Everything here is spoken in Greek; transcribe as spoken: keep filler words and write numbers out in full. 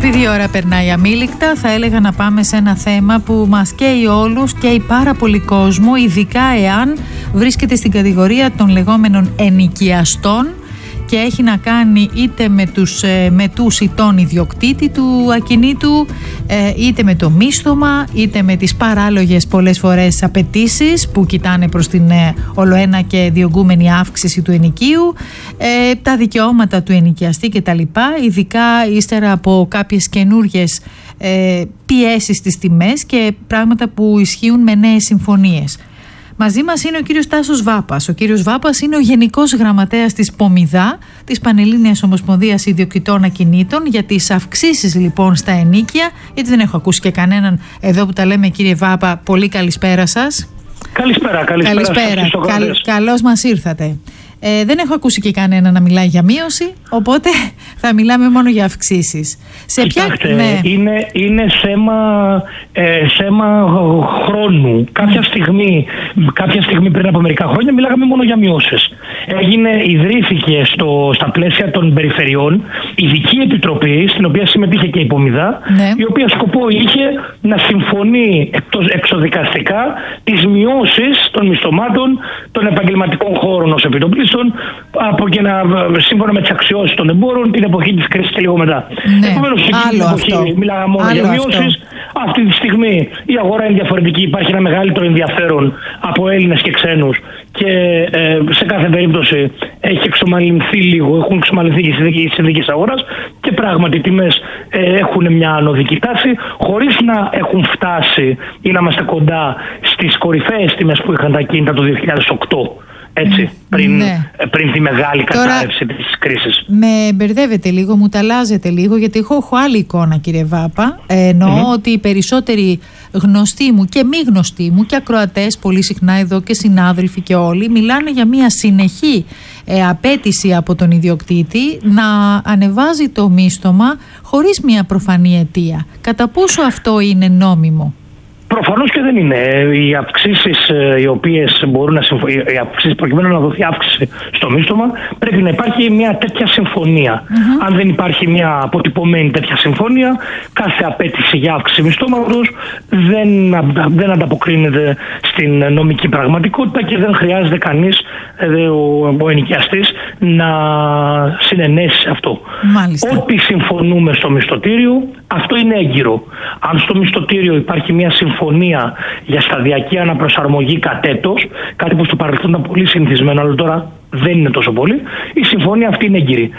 Επειδή η ώρα περνάει αμήλικτα, θα έλεγα να πάμε σε ένα θέμα που μας καίει όλους, καίει πάρα πολύ κόσμο, ειδικά εάν βρίσκεται στην κατηγορία των λεγόμενων ενοικιαστών και έχει να κάνει είτε με τους μετούς ή τον ιδιοκτήτη του ακινήτου, είτε με το μίσθωμα, είτε με τις παράλογες πολλές φορές απαιτήσεις που κοιτάνε προς την ολοένα και διωγγούμενη αύξηση του ενοικίου, τα δικαιώματα του ενοικιαστή κτλ. Ειδικά ύστερα από κάποιες καινούργιες πιέσεις στις τιμές και πράγματα που ισχύουν με νέες συμφωνίες. Μαζί μας είναι ο κύριος Τάσος Βάπας. Ο κύριος Βάπας είναι ο Γενικός Γραμματέας της ΠΟΜΙΔΑ, της Πανελλήνιας Ομοσπονδίας Ιδιοκτητών Ακινήτων, για τις αυξήσεις λοιπόν στα ενοίκια, γιατί δεν έχω ακούσει και κανέναν εδώ που τα λέμε. Κύριε Βάπα, πολύ καλησπέρα σας. Καλησπέρα, καλησπέρα. Καλησπέρα. Καλ, καλώς μας ήρθατε. Ε, δεν έχω ακούσει και κανένα να μιλάει για μείωση, οπότε θα μιλάμε μόνο για αυξήσεις. Σε Κοιτάξτε, ποια... ναι. είναι, είναι θέμα, ε, θέμα χρόνου. Κάποια στιγμή, κάποια στιγμή πριν από μερικά χρόνια μιλάγαμε μόνο για μειώσεις. Έγινε, ιδρύθηκε στο, στα πλαίσια των περιφερειών ειδική επιτροπή, στην οποία συμμετείχε και η ΠΟΜΙΔΑ, ναι. η οποία σκοπό είχε να συμφωνεί εκτός, εξοδικαστικά τις μειώσεις των μισθωμάτων των επαγγελματικών χώρων ως επιτοπλίστων, από και να, σύμφωνα με τις αξιώσεις των εμπόρων, την εποχή της κρίσης και λίγο μετά. Ναι. Επομένως, εκείνη την εποχή μιλάγαμε μόνο Άλλο για μειώσεις. Αυτή τη στιγμή η αγορά είναι διαφορετική, υπάρχει ένα μεγαλύτερο ενδιαφέρον από Έλληνες και ξένους και ε, σε κάθε περίπτωση έχει εξομαλυνθεί λίγο, έχουν εξομαλυνθεί οι συνθήκες αγοράς και πράγματι οι τιμές ε, έχουν μια ανωδική τάση, χωρίς να έχουν φτάσει ή να είμαστε κοντά στις κορυφαίες τιμές που είχαν τα ακίνητα το δύο χιλιάδες οκτώ. Έτσι, πριν, ναι. πριν τη μεγάλη κατάρρευση της κρίσης. Με μπερδεύετε λίγο, μου τα αλλάζετε λίγο, γιατί έχω, έχω άλλη εικόνα, κύριε Βάπα. Ε, εννοώ mm-hmm. ότι οι περισσότεροι γνωστοί μου και μη γνωστοί μου και ακροατές πολύ συχνά εδώ και συνάδελφοι και όλοι μιλάνε για μια συνεχή ε, απέτηση από τον ιδιοκτήτη να ανεβάζει το μίσθωμα χωρίς μια προφανή αιτία. Κατά πόσο αυτό είναι νόμιμο? Προφανώς και δεν είναι. Οι αυξήσεις οι οποίες μπορούν να συμφωνήσουν, οι αυξήσεις προκειμένου να δοθεί αύξηση στο μίσθωμα, πρέπει να υπάρχει μια τέτοια συμφωνία. Mm-hmm. Αν δεν υπάρχει μια αποτυπωμένη τέτοια συμφωνία, κάθε απέτηση για αύξηση μισθώματος δεν, δεν ανταποκρίνεται στην νομική πραγματικότητα και δεν χρειάζεται κανείς, ο, ο ενοικιαστής, να συνενέσει αυτό. Μάλιστα. Ό,τι συμφωνούμε στο μισθωτήριο, αυτό είναι έγκυρο. Αν στο μισθωτήριο υπάρχει μια συμφωνία για σταδιακή αναπροσαρμογή κατ' έτος, κάτι που στο παρελθόν ήταν πολύ συνηθισμένο, αλλά τώρα δεν είναι τόσο πολύ, η συμφωνία αυτή είναι έγκυρη.